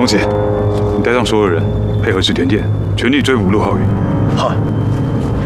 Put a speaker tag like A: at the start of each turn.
A: 姐，你带上所有人，配合指点点，全力追捕陆浩宇。
B: 好。